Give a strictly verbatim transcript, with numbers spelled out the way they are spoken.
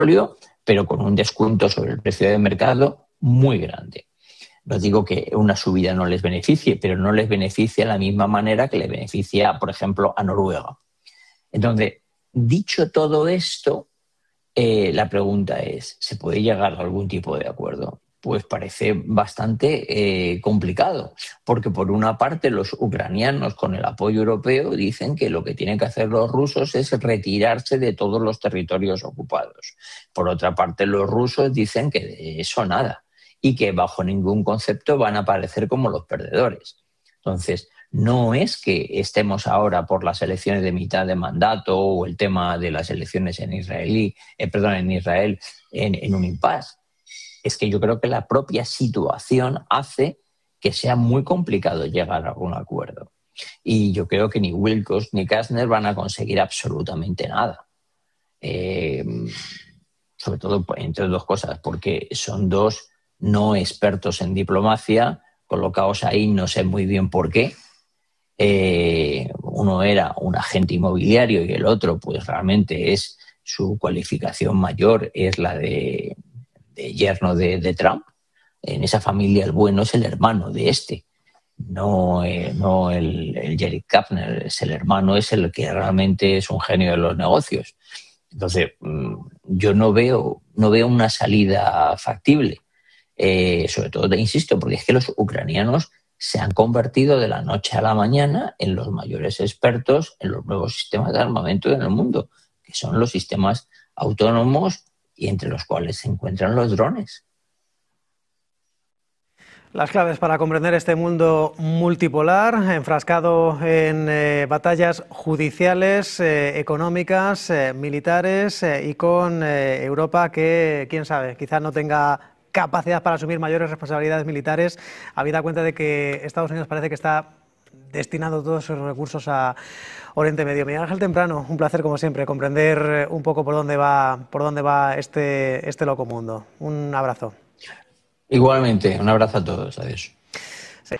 petróleo, pero con un descuento sobre el precio de mercado muy grande. No digo que una subida no les beneficie, pero no les beneficia de la misma manera que le beneficia, por ejemplo, a Noruega. Entonces, dicho todo esto, eh, la pregunta es, ¿se puede llegar a algún tipo de acuerdo? Pues parece bastante eh, complicado, porque por una parte los ucranianos con el apoyo europeo dicen que lo que tienen que hacer los rusos es retirarse de todos los territorios ocupados. Por otra parte, los rusos dicen que de eso nada y que bajo ningún concepto van a aparecer como los perdedores. Entonces, no es que estemos ahora por las elecciones de mitad de mandato o el tema de las elecciones en, israelí, eh, perdón, en Israel en, en un impasse. Es que yo creo que la propia situación hace que sea muy complicado llegar a algún acuerdo. Y yo creo que ni Wilkos ni Kastner van a conseguir absolutamente nada. Eh, sobre todo entre dos cosas, porque son dos no expertos en diplomacia, colocados ahí no sé muy bien por qué. Eh, uno era un agente inmobiliario y el otro pues realmente es su cualificación mayor es la de, de yerno de, de Trump. En esa familia el bueno es el hermano de este, no, eh, no el, el Jared Kushner, es el hermano, es el que realmente es un genio de los negocios. Entonces yo no veo, no veo una salida factible, eh, sobre todo, insisto, porque es que los ucranianos se han convertido de la noche a la mañana en los mayores expertos en los nuevos sistemas de armamento en el mundo, que son los sistemas autónomos y entre los cuales se encuentran los drones. Las claves para comprender este mundo multipolar, enfrascado en eh, batallas judiciales, eh, económicas, eh, militares eh, y con eh, Europa que, quién sabe, quizás no tenga capacidad para asumir mayores responsabilidades militares, habida cuenta de que Estados Unidos parece que está destinando todos sus recursos a Oriente Medio. Miguel Ángel Temprano, un placer como siempre comprender un poco por dónde va, por dónde va este, este loco mundo. Un abrazo. Igualmente, un abrazo a todos. Adiós.